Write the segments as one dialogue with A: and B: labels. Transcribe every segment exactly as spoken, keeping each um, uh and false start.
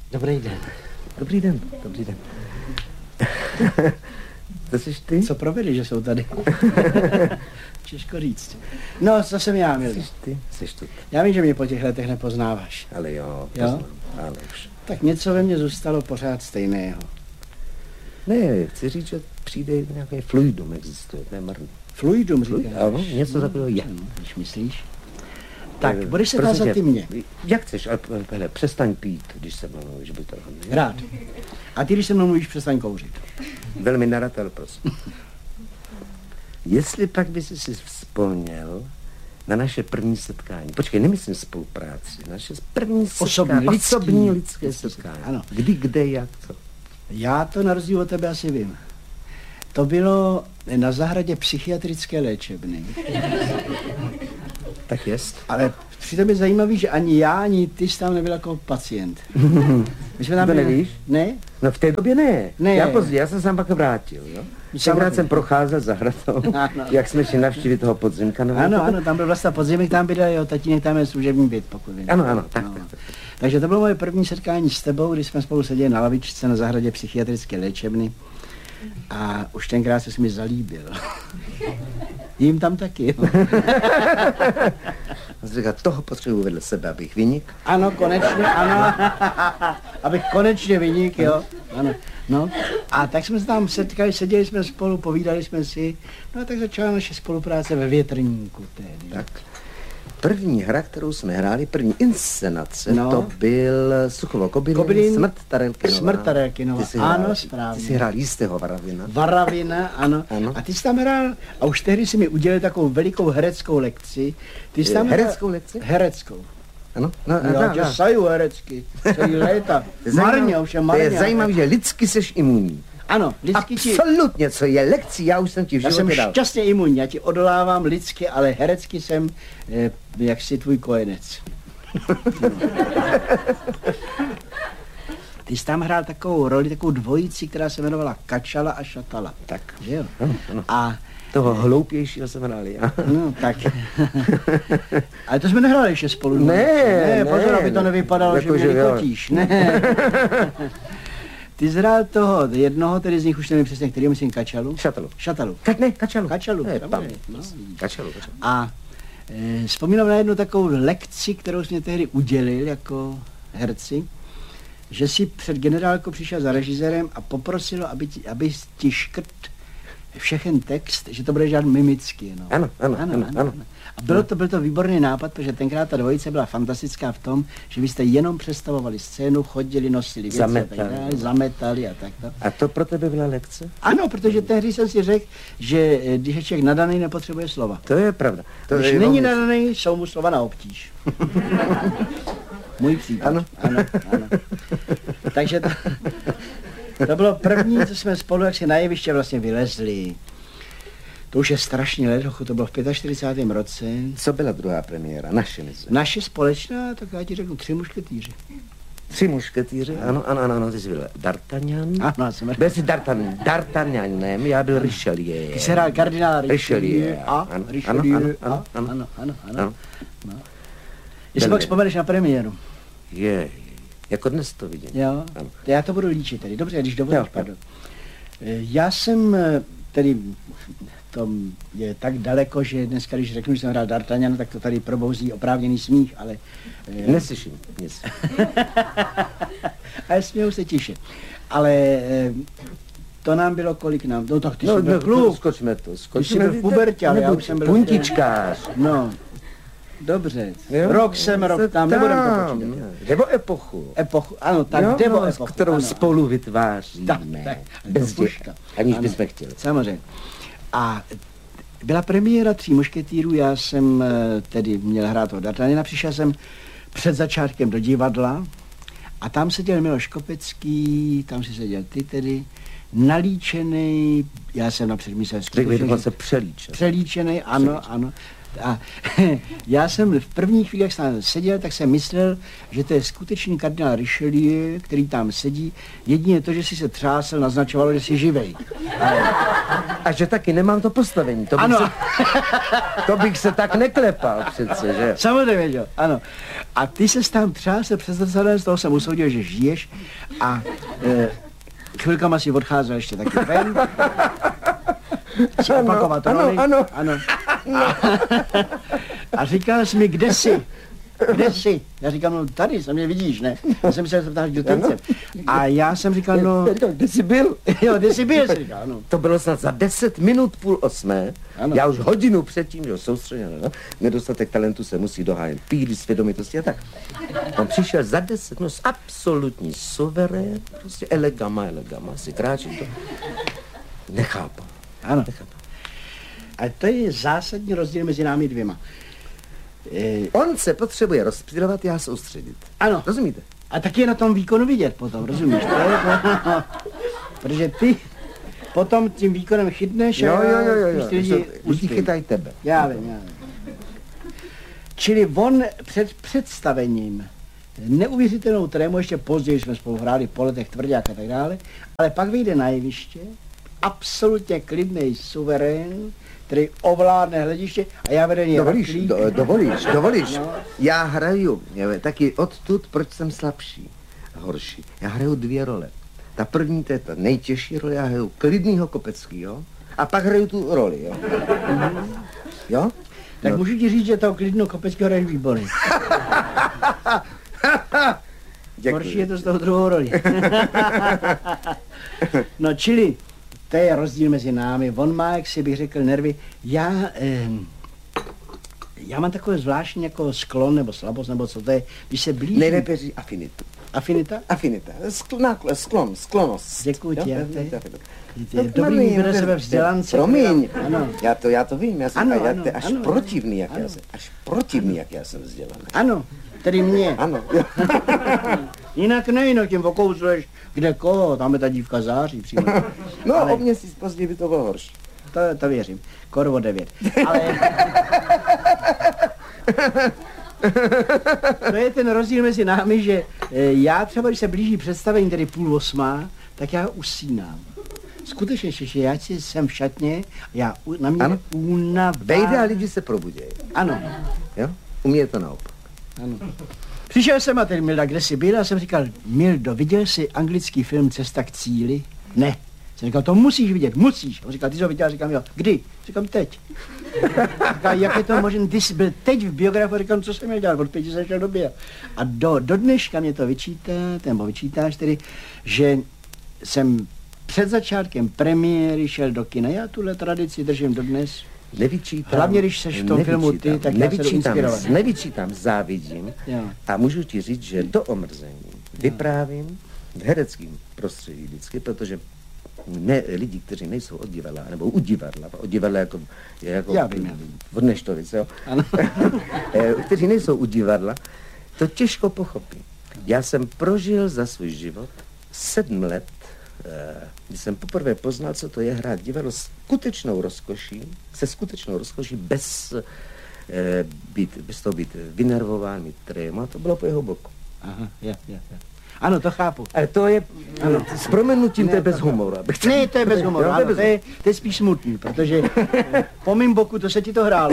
A: Dobrý den. Dobrý den, dobrý den. To jsi ty?
B: Co provedli, že jsou tady? Těžko říct. No, co jsem já, milý?
A: Jsi ty? Jsi tu.
B: Já vím, že mě po těch letech nepoznáváš.
A: Ale jo,
B: jo?
A: poznám. Ale už.
B: Tak něco ve mně zůstalo pořád stejného.
A: Ne, chci říct, že přijde nějaký fluidum existuje, to je marný.
B: Fluidum, říkáš?
A: Ano, něco takového je.
B: No, když myslíš? Tak,
A: Eh,
B: budeš se
A: prosím
B: tázat
A: tě,
B: ty mě.
A: Jak chceš, ale hele, přestaň pít, když se mnou mluvíš, by to hodně.
B: Rád. A ty, když se mnou mluvíš, přestaň kouřit.
A: Velmi nerad, ale prosím. Jestli pak bys si vzpomněl na naše první setkání. Počkej, nemyslím spolupráci. Naše první setkání.
B: Osobní, lidský.
A: Osobní lidské setkání.
B: Ano.
A: Kdy, kde, jak, co?
B: Já to na rozdíl od tebe asi vím. To bylo na zahradě psychiatrické léčebny.
A: Tak jest.
B: Ale přitom je zajímavý, že ani já, ani ty jsi tam nebyl jako pacient. My jsme tam
A: To
B: byli...
A: nevíš?
B: Ne?
A: No v té době ne.
B: Ne.
A: Já později, já jsem se pak vrátil, jo. Tenkrát jsem procházel zahradou,
B: Ano.
A: jak jsme šli navštívit toho podzimka. No,
B: Ano, ano, tam byl vlastně podzimek, tam byl jeho tatínek, tam je služební byt, pokud vím.
A: Ano, ano, tak,
B: no.
A: tak, tak, tak.
B: Takže to bylo moje první setkání s tebou, kdy jsme spolu seděli na lavičce na zahradě psychiatrické léčebny. A už tenkrát jsi mi zalíbil. Jím tam taky.
A: On říká, toho potřebuji vedle sebe, abych vynik.
B: Ano, konečně, ano. Abych konečně vynik, jo. Ano. No, a tak jsme se tam setkali, seděli jsme spolu, povídali jsme si. No a tak začala naše spolupráce ve Větrníku tehdy.
A: Tak. První hra, kterou jsme hráli, první inscenace,
B: No.
A: to byl Suchovo Kobylin,
B: Kobylin,
A: Smrt Tarelkinová.
B: Smrt Tarelkinová,
A: Ty jsi
B: ano,
A: hrál,
B: správně.
A: Ty jsi hrál jistého Varavina.
B: Varavina, ano.
A: Ano.
B: A ty jsi tam hrál, a už tehdy si mi udělal takovou velikou hereckou lekci. Ty jsi tam
A: Hereckou
B: hrál,
A: lekci?
B: Hereckou.
A: Ano, no,
B: Já tě saju herecky, celý léta.
A: To je
B: Marně,
A: zajímavé-
B: ovšem
A: To
B: marně.
A: je zajímavé, že lidsky seš imunní.
B: Ano, lidsky ti...
A: Absolutně, co je lekcí, já už jsem ti v
B: Já jsem
A: životě dal.
B: šťastně imunní, já ti odolávám lidsky, ale herecky jsem eh, jaksi tvůj kojenec. Ty jsi tam hrál takovou roli, takovou dvojici, která se jmenovala Kačala a Šatala.
A: Tak,
B: Že jo?
A: ano, ano.
B: A
A: Toho hloupějšího jsem hrál já.
B: no, tak. Ale to jsme nehráli ještě spolu.
A: Ne,
B: ne, pozor,
A: ne,
B: aby to
A: ne.
B: nevypadalo,
A: Jako,
B: že
A: že
B: mě
A: jo.
B: nekotíš. Ne. Ty jsi hrál toho, jednoho, tedy z nich už nevím přesně, který, myslím Kačalu.
A: Šatalu.
B: Šatalu.
A: Ka- ne, Kačalu.
B: Kačalu,
A: Ne,
B: samozřejmě,
A: pam.
B: no, vidíš.
A: Kačalu, Kačalu.
B: A e, vzpomínám na jednu takovou lekci, kterou jsi mě tehdy udělil jako herci, že si před generálkou přišel za režisérem a poprosil, aby ti, aby ti škrt všechen text, že to bude žádný mimicky. No.
A: Ano, ano, ano, ano.
B: A bylo to, byl to výborný nápad, protože tenkrát ta dvojice byla fantastická v tom, že vy jste jenom představovali scénu, chodili, nosili věci,
A: Zametali.
B: a tak dále, zametali a tak to.
A: A to pro tebe byla lekce?
B: Ano, protože tehdy jsem si řekl, že eh, když je člověk nadaný, nepotřebuje slova.
A: To je pravda. To
B: Když
A: je
B: není
A: jenom-
B: nadaný, jsou mu slova na obtíž. Můj případ.
A: Ano.
B: ano, ano. Takže to, to bylo první, co jsme spolu jak si na jeviště vlastně vylezli. To už je strašně let, to bylo v čtyřicátém pátém roce.
A: Co byla druhá premiéra? Naše, myslím.
B: Naše společná, tak já ti řeknu, Tři mušketýři.
A: Tři mušketýři? Ano, ano, ano, ano, ty jsi byl D'Artagnan.
B: Ano, já jsem
A: Byl jsi D'Artagnan, D'Artagnanem, já byl Richelieu.
B: Ty jsi hrál kardinála
A: Richelieu,
B: Richelieu a
A: ano,
B: Richelieu
A: ano,
B: a
A: ano, ano,
B: ano, ano, ano.
A: ano.
B: No. Jestli pak vzpomeneš na premiéru.
A: Je, je, jako dnes to vidím.
B: Jo,
A: Ano.
B: já to budu líčit tedy. Dobře, když
A: Jo,
B: dovolíš,
A: jo.
B: pardon. Eh, Já jsem eh, tedy, to je tak daleko, že dneska, když řeknu, že jsem hrál D'Artagnan, tak to tady probouzí oprávněný smích, ale... eh,
A: Neslyším nic.
B: Ale směju se tiše. Ale eh, to nám bylo kolik nám? No tak ty
A: No,
B: jsi byl
A: no,
B: kluk.
A: skočme to,
B: Ty
A: skočme.
B: jsi byl v pubertě, ale já už jsem byl...
A: puntičkář.
B: No, dobře.
A: Jo?
B: Rok jsem, rok tam, nebudem to
A: Tam,
B: počítat.
A: nebo epochu.
B: Epochu, ano, tak
A: Jo,
B: nebo
A: no, s
B: epochu.
A: kterou
B: ano,
A: spolu vytváříme.
B: Tak, tak.
A: Bez
B: To
A: děka,
B: puška.
A: aniž
B: Ano.
A: bychom chtěli.
B: Samozřejmě. A byla premiéra Tří mušketýrů, já jsem eh, tedy měl hrát toho D'Artagnana, přišel jsem před začátkem do divadla a tam seděl Miloš Kopecký, tam si seděl ty tedy, nalíčený, já jsem napřed myslel
A: Řekl bych
B: skutečně,
A: dokonce přelíčen.
B: přelíčený, ano, ano. A já jsem v první chvíli, jak jsem seděl, tak jsem myslel, že to je skutečný kardinál Richelieu, který tam sedí. Jedině to, že si se třásel, naznačovalo, že jsi živej. Ale...
A: A že taky nemám to postavení. To bych,
B: ano.
A: Se, to bych se tak neklepal přece, že?
B: Samozřejmě, jo, ano. A ty se tam třásel přes zrcadlem, z toho jsem usoudil, že žiješ a e, chvilkama si odcházel ještě taky ven. Si
A: Ano,
B: opakovat
A: ano,
B: roli.
A: ano.
B: Ano. A, a říkal jsi mi, kde jsi? Kde jsi? Já říkám, no tady, se mě vidíš, ne? Já jsem myslel, že se ptáš do tence. A já jsem říkal, no...
A: Kde jsi byl?
B: Jo, kde jsi byl, jsi říkal, no.
A: To bylo snad za deset minut půl osmé.
B: Ano.
A: Já už hodinu předtím, že jo, soustředěno, no? Nedostatek talentu se musí dohájit. Píly, svědomitosti a tak. On přišel za deset, no s absolutní suverén, prostě elegama, elegama, si kráčí to. Nechápu.
B: Ano.
A: Nechápu.
B: A to je zásadní rozdíl mezi námi dvěma. E,
A: On se potřebuje rozptylovat, já soustředit.
B: ano.
A: Rozumíte?
B: A taky je na tom výkonu vidět potom, rozumíš? To je to, protože ty potom tím výkonem chytneš
A: Jo,
B: a
A: jo, jo, jo,
B: spíš
A: jo.
B: ty lidi
A: Lidi
B: uspějí.
A: chytají tebe.
B: Já vím, já vím. Čili on před představením neuvěřitelnou trému, ještě později jsme spolu hráli po letech Tvrdák a tak dále, ale pak vyjde na jeviště, absolutně klidný suverén, který ovládne hlediště a já vedeně
A: Dovolíš,
B: raklík.
A: do, dovolíš, dovolíš.
B: No.
A: Já hraju, je, taky odtud, proč jsem slabší a horší. Já hraju dvě role. Ta první, to je ta nejtěžší role, já hraju klidnýho Kopeckýho a pak hraju tu roli, jo. Jo?
B: Tak
A: no.
B: můžu ti říct, že toho klidnou Kopeckého hraješ výborně. Horší je to z toho druhou roli. No čili, to je rozdíl mezi námi. On má, jak si bych řekl, nervy. Já, eh, já mám takové zvláštní jako sklon nebo slabost, nebo co to je, když se blíží...
A: Nejlépe říct afinitu.
B: Afinita?
A: Afinita. Skl, sklon, sklonost.
B: Děkuji ti, já to je,
A: No,
B: je dobrý mít vedle sebe vzdělance.
A: Promiň,
B: Ano.
A: já to, já to vím, já jsem
B: Ano,
A: ano, já,
B: ano,
A: to je až
B: ano,
A: protivný, jak
B: ano.
A: já jsem, až protivný, jak já jsem vzdělaný.
B: Ano, tedy mě.
A: Ano.
B: Jinak ne, jinak tím okouzleš, kde koho, tam je ta dívka září přímo.
A: No,
B: Ale-
A: o měsíc později by to bylo horší.
B: To, to věřím. Korvo devět. Ale... to je ten rozdíl mezi námi, že e, já třeba, když se blíží představení, tedy půl osmá, tak já usínám. Skutečně, že já si jsem v šatně, já u, na mě
A: Ano.
B: únava.
A: Vejde a lidi se probudějí.
B: Ano,
A: Jo? U mě je to naopak.
B: ano. Přišel jsem a teď Milda, kde jsi byl? A jsem říkal, Mildo, viděl jsi anglický film Cesta k cíli? Ne. Jsem říkal, to musíš vidět, musíš. On říkal, ty jsi ho viděl? Říkám, jo. Kdy? Říkám, teď. Říkal, jak je to možné? Ty jsi byl teď v biografu, říkám, co jsem měl dělat, od pěti jsem šel do bio. A do, do dneška mě to vyčítá, nebo vyčítáš tedy, že jsem před začátkem premiéry šel do kina. Já tuhle tradici držím dodnes.
A: Nevyčítám.
B: Hlavně, když seš v tom filmu ty, tak já se jdu
A: nevyčítám,
B: inspirovat.
A: nevyčítám, závidím.
B: Jo.
A: A můžu ti říct, že do omrzení vyprávím v hereckém prostředí vždycky, protože ne, lidi, kteří nejsou od divadla, nebo u divadla, od divadla jako, je jako
B: Já vím, já vím.
A: od Neštovice, jo?
B: Ano.
A: Eh, kteří nejsou u divadla, to těžko pochopí. Já jsem prožil za svůj život sedm let, eh, kdy jsem poprvé poznal, co to je hrát divadlo s skutečnou rozkoší, se skutečnou rozkoší, bez, eh, být, bez toho být vynervován, mít trému, a to bylo po jeho boku.
B: Aha, je, je, je. Ano, to chápu.
A: Ale to je, ano, s proměnutím
B: Ne,
A: to je bez
B: to-
A: humoru. abych
B: Ne, to je bez humoru,
A: Jo,
B: ano,
A: bez
B: to je, to je spíš smutný, protože po mým boku to se ti to hrálo.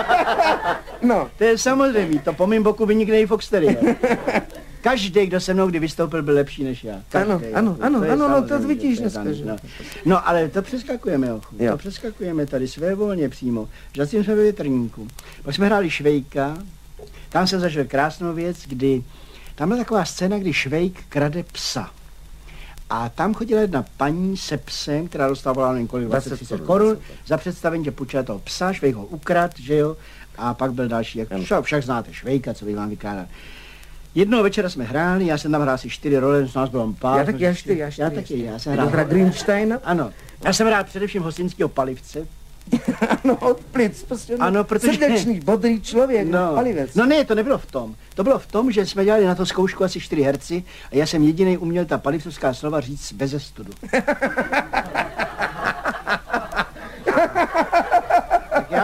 A: No,
B: To je samozřejmě, to po mým boku vynikne i Foxtery. Každý, kdo se mnou kdy vystoupil, byl lepší než já. Každý,
A: Ano, ano, ano,
B: je
A: ano, no, to
B: samozřejmě,
A: vidíš
B: to je
A: dneska,
B: daný,
A: že?
B: no. No, ale to přeskakujeme, jo.
A: Jo.
B: To přeskakujeme tady svévolně přímo. Zatím jsme ve Větrníku. Pak jsme hráli Švejka, tam jsem zažil krásnou věc, kdy tam byla taková scéna, kdy Švejk krade psa. A tam chodila jedna paní se psem, která dostávala nevím kolik, dvacet třicet korun za představení, že půjčila toho psa, Švejk ho ukrad, že jo, a pak byl další, jak však, však znáte Švejka, co bych vám vykládal. Jednoho večera jsme hráli, já jsem tam hrál asi čtyři role, z nás bylo pár.
A: já taky, já čtyři, já čtyři.
B: Já taky, já jsem
A: Hrál
B: hrál.
A: Greensteina?
B: Ano, já jsem hrál především hostinského palivce.
A: Ano, od plic, prostě
B: Ano, protože-
A: srdečný, bodrý člověk, no, palivec.
B: no ne, to nebylo v tom. To bylo v tom, že jsme dělali na to zkoušku asi čtyři herci a já jsem jediný uměl ta palivcovská slova říct beze studu. Tak já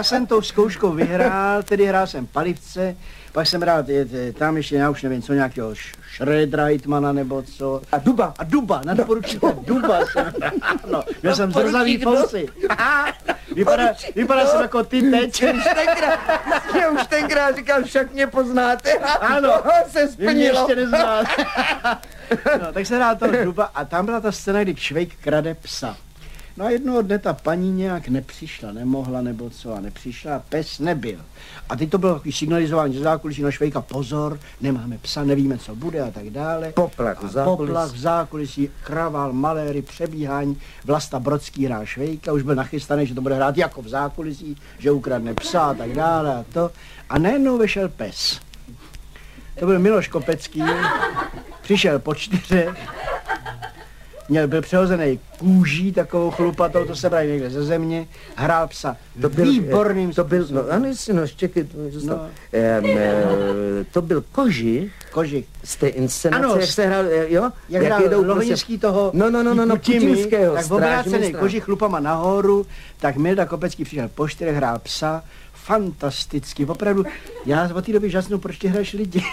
B: já jsem tou zkouškou vyhrál, tedy hrál jsem Palivce, pak jsem hrál t- t- tam ještě, já už nevím, co nějakého Schredreitmana nebo co.
A: A Duba.
B: A Duba, nadporučíka Duba jsem hrál, no, měl jsem zrzavý fousy. Vypadá, vypadá jsem jako ty teď.
A: Už tenkrát, já už tenkrát říkal, však mě poznáte.
B: Ano,
A: se
B: vy mě
A: splnilo.
B: ještě neznáte. No, tak se hrál toho Duba a tam byla ta scéna, kdy Švejk krade psa. No a jednoho dne ta paní nějak nepřišla, nemohla nebo co a nepřišla a pes nebyl. A teď to bylo takový signalizování ze zákulisí na Švejka, pozor, nemáme psa, nevíme, co bude a tak dále.
A: Poplach v
B: A
A: zákulisí.
B: Poplach v zákulisí, kraval, maléry, přebíhání, Vlasta Brodský hrál Švejka, už byl nachystaný, že to bude hrát jako v zákulisí, že ukradne psa a tak dále a to. A najednou vešel pes. To byl Miloš Kopecký, přišel po čtyřech, měl, byl přehozený kůží, takovou chlupatou, to se brali někde ze země, hrál psa
A: To byl,
B: výborným
A: to byl,
B: způsobem.
A: no ano, jestli no, štěky, to,
B: No.
A: no. e, to byl Kožich
B: Kožich.
A: z té inscenace,
B: Ano,
A: jak se hrál, e, jo?
B: Jak hrál
A: jedou
B: Lohenický toho
A: no, no, no, no, no,
B: Putimy,
A: Putinského,
B: tak obrácený
A: strážního
B: Kožich chlupama nahoru, tak Milda Kopecký přišel po čtyřech, hrál psa, fantasticky, opravdu, já od té doby žasnu, proč ty hraješ lidi.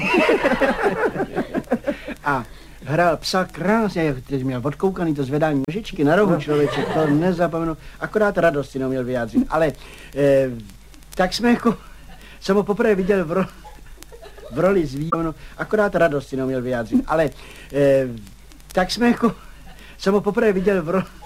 B: A hrál psa krásně, jak teď měl odkoukaný to zvedání nožičky na rohu člověček, to nezapomenu, akorát radost si neuměl vyjádřit, ale eh, tak jsme jako, jsem ho poprvé viděl v, ro, v roli zvířat, akorát radost si neuměl vyjádřit, ale eh, tak jsme jako, jsem ho poprvé viděl v roli